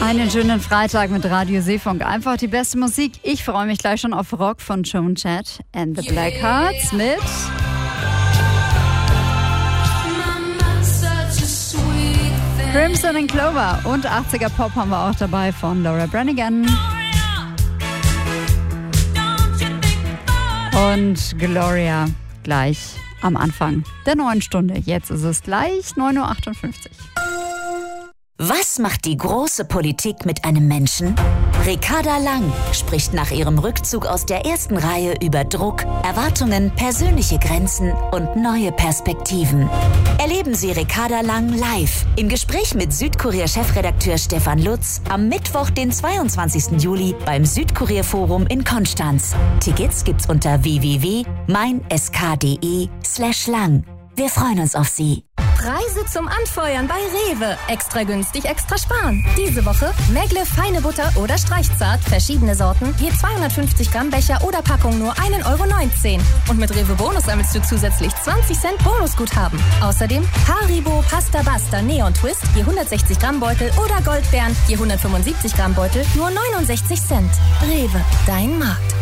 Einen schönen Freitag mit Radio Seefunk. Einfach die beste Musik. Ich freue mich gleich schon auf Rock von Joan Jett and the Blackhearts mit Crimson and Clover. Und 80er Pop haben wir auch dabei von Laura Branigan. Und Gloria gleich am Anfang der neuen Stunde. Jetzt ist es gleich 9.58 Uhr. Was macht die große Politik mit einem Menschen? Ricarda Lang spricht nach ihrem Rückzug aus der ersten Reihe über Druck, Erwartungen, persönliche Grenzen und neue Perspektiven. Erleben Sie Ricarda Lang live im Gespräch mit Südkurier-Chefredakteur Stefan Lutz am Mittwoch, den 22. Juli beim Südkurier-Forum in Konstanz. Tickets gibt's unter www.meinsk.de/lang. Wir freuen uns auf Sie. Preise zum Anfeuern bei Rewe. Extra günstig, extra sparen. Diese Woche Megle feine Butter oder Streichzart, verschiedene Sorten, je 250 Gramm Becher oder Packung nur 1,19 € Und mit Rewe Bonus sammelst du zusätzlich 20 Cent Bonusguthaben. Außerdem Haribo Pasta Basta Neon Twist, je 160 Gramm Beutel oder Goldbeeren, je 175 Gramm Beutel, nur 69 Cent. Rewe, dein Markt.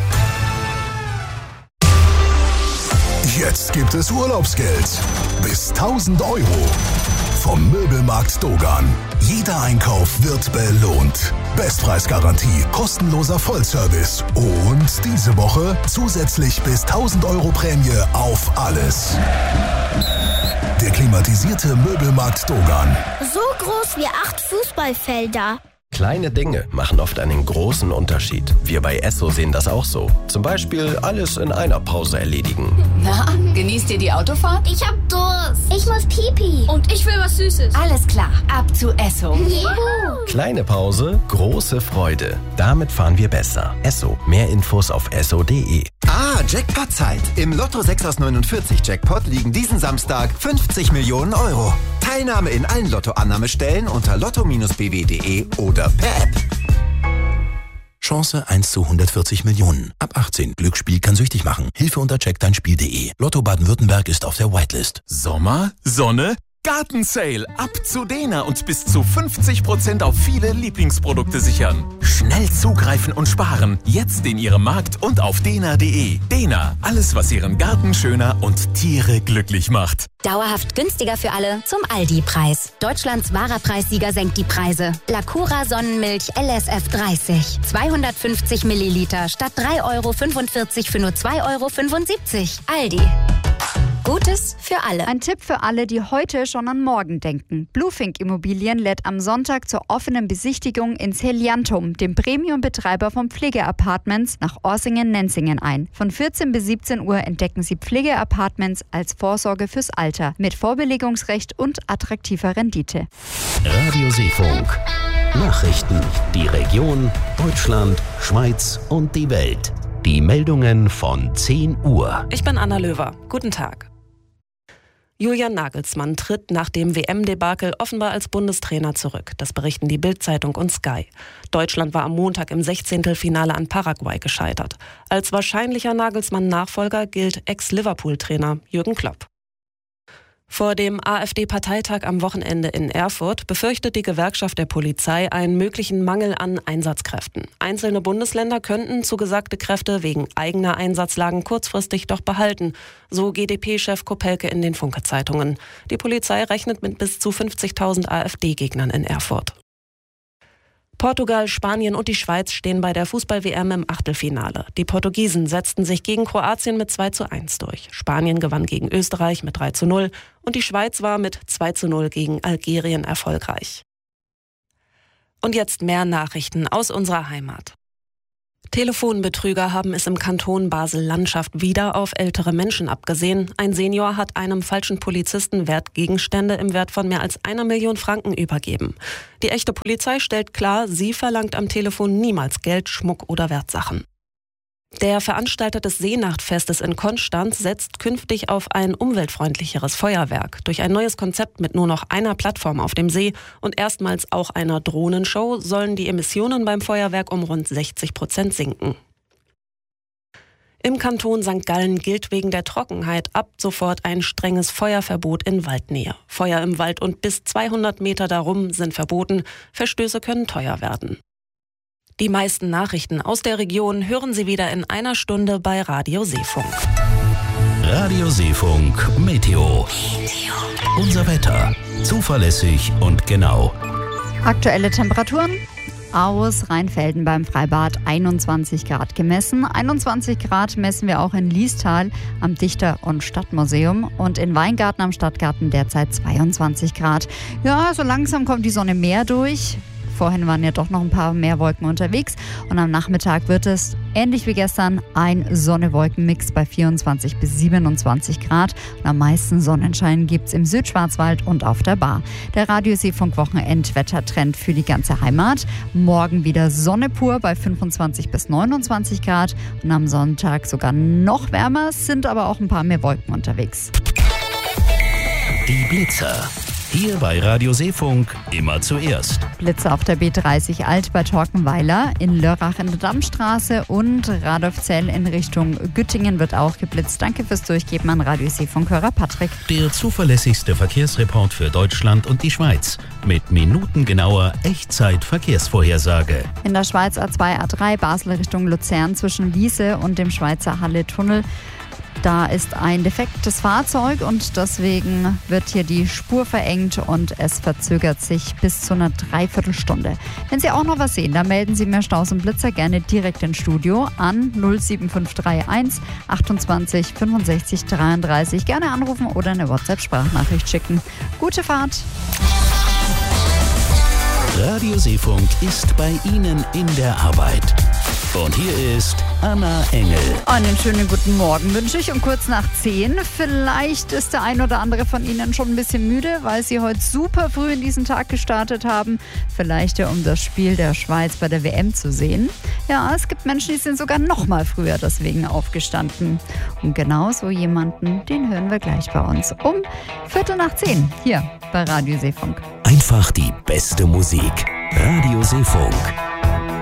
Jetzt gibt es Urlaubsgeld. Bis 1.000 € vom Möbelmarkt Dogan. Jeder Einkauf wird belohnt. Bestpreisgarantie, kostenloser Vollservice und diese Woche zusätzlich bis 1.000 € Prämie auf alles. Der klimatisierte Möbelmarkt Dogan. So groß wie 8 Fußballfelder. Kleine Dinge machen oft einen großen Unterschied. Wir bei Esso sehen das auch so. Zum Beispiel alles in einer Pause erledigen. Na, genießt ihr die Autofahrt? Ich hab Durst. Ich muss Pipi. Und ich will was Süßes. Alles klar, ab zu Esso. Juhu. Kleine Pause, große Freude. Damit fahren wir besser. Esso. Mehr Infos auf esso.de. Jackpot-Zeit. Im Lotto 6 aus 49 Jackpot liegen diesen Samstag 50 Millionen €. Teilnahme in allen Lottoannahmestellen unter lotto-bw.de oder per App. Chance 1 zu 140 Millionen. Ab 18. Glücksspiel kann süchtig machen. Hilfe unter checkdeinspiel.de. Lotto Baden-Württemberg ist auf der Whitelist. Sommer, Sonne, Gartensale. Ab zu Dena und bis zu 50% auf viele Lieblingsprodukte sichern. Schnell zugreifen und sparen. Jetzt in Ihrem Markt und auf dena.de. Dena, alles was Ihren Garten schöner und Tiere glücklich macht. Dauerhaft günstiger für alle zum Aldi-Preis. Deutschlands wahrer Preissieger senkt die Preise. Lacura Sonnenmilch LSF 30. 250 Milliliter statt 3,45 € für nur 2,75 €. Aldi. Gutes für alle. Ein Tipp für alle, die heute schon an morgen denken. Bluefink Immobilien lädt am Sonntag zur offenen Besichtigung ins Heliantum, dem Premium-Betreiber von Pflegeapartments nach Orsingen-Nenzingen ein. Von 14 bis 17 Uhr entdecken Sie Pflegeapartments als Vorsorge fürs Alter mit Vorbelegungsrecht und attraktiver Rendite. Radio Seefunk. Nachrichten. Die Region, Deutschland, Schweiz und die Welt. Die Meldungen von 10 Uhr. Ich bin Anna Löwer. Guten Tag. Julian Nagelsmann tritt nach dem WM-Debakel offenbar als Bundestrainer zurück. Das berichten die Bild-Zeitung und Sky. Deutschland war am Montag im 16. an Paraguay gescheitert. Als wahrscheinlicher Nagelsmann-Nachfolger gilt Ex-Liverpool-Trainer Jürgen Klopp. Vor dem AfD-Parteitag am Wochenende in Erfurt befürchtet die Gewerkschaft der Polizei einen möglichen Mangel an Einsatzkräften. Einzelne Bundesländer könnten zugesagte Kräfte wegen eigener Einsatzlagen kurzfristig doch behalten, so GdP-Chef Kopelke in den Funke-Zeitungen. Die Polizei rechnet mit bis zu 50.000 AfD-Gegnern in Erfurt. Portugal, Spanien und die Schweiz stehen bei der Fußball-WM im Achtelfinale. Die Portugiesen setzten sich gegen Kroatien mit 2:1 durch. Spanien gewann gegen Österreich mit 3:0 und die Schweiz war mit 2:0 gegen Algerien erfolgreich. Und jetzt mehr Nachrichten aus unserer Heimat. Telefonbetrüger haben es im Kanton Basel-Landschaft wieder auf ältere Menschen abgesehen. Ein Senior hat einem falschen Polizisten Wertgegenstände im Wert von mehr als 1 Million Franken übergeben. Die echte Polizei stellt klar, sie verlangt am Telefon niemals Geld, Schmuck oder Wertsachen. Der Veranstalter des Seenachtfestes in Konstanz setzt künftig auf ein umweltfreundlicheres Feuerwerk. Durch ein neues Konzept mit nur noch einer Plattform auf dem See und erstmals auch einer Drohnenshow sollen die Emissionen beim Feuerwerk um rund 60% sinken. Im Kanton St. Gallen gilt wegen der Trockenheit ab sofort ein strenges Feuerverbot in Waldnähe. Feuer im Wald und bis 200 Meter darum sind verboten. Verstöße können teuer werden. Die meisten Nachrichten aus der Region hören Sie wieder in einer Stunde bei Radio Seefunk. Radio Seefunk Meteo. Unser Wetter. Zuverlässig und genau. Aktuelle Temperaturen aus Rheinfelden beim Freibad 21 Grad gemessen. 21 Grad messen wir auch in Liestal am Dichter- und Stadtmuseum und in Weingarten am Stadtgarten derzeit 22 Grad. Ja, so langsam kommt die Sonne mehr durch. Vorhin waren ja doch noch ein paar mehr Wolken unterwegs und am Nachmittag wird es, ähnlich wie gestern, ein Sonne-Wolken-Mix bei 24 bis 27 Grad. Und am meisten Sonnenschein gibt es im Südschwarzwald und auf der Bar. Der Radio Seefunk Wochenendwettertrend für die ganze Heimat. Morgen wieder Sonne pur bei 25 bis 29 Grad und am Sonntag sogar noch wärmer, sind aber auch ein paar mehr Wolken unterwegs. Die Blitzer. Hier bei Radio Seefunk immer zuerst. Blitze auf der B30 Alt bei Torkenweiler, in Lörrach in der Dammstraße und Radolfzell in Richtung Güttingen wird auch geblitzt. Danke fürs Durchgeben an Radio Seefunk-Hörer Patrick. Der zuverlässigste Verkehrsreport für Deutschland und die Schweiz. Mit minutengenauer Echtzeit-Verkehrsvorhersage. In der Schweiz A2, A3 Basel Richtung Luzern zwischen Wiese und dem Schweizer Halle-Tunnel. Da ist ein defektes Fahrzeug und deswegen wird hier die Spur verengt und es verzögert sich bis zu einer Dreiviertelstunde. Wenn Sie auch noch was sehen, dann melden Sie mir Staus und Blitzer gerne direkt ins Studio an 07531 28 65 33. Gerne anrufen oder eine WhatsApp-Sprachnachricht schicken. Gute Fahrt! Radio Seefunk ist bei Ihnen in der Arbeit. Und hier ist Anna Engel. Einen schönen guten Morgen wünsche ich um kurz nach 10. Vielleicht ist der ein oder andere von Ihnen schon ein bisschen müde, weil Sie heute super früh in diesen Tag gestartet haben. Vielleicht ja, um das Spiel der Schweiz bei der WM zu sehen. Ja, es gibt Menschen, die sind sogar noch mal früher deswegen aufgestanden. Und genau so jemanden, den hören wir gleich bei uns um 9:15 hier bei Radio Seefunk. Einfach die beste Musik. Radio Seefunk.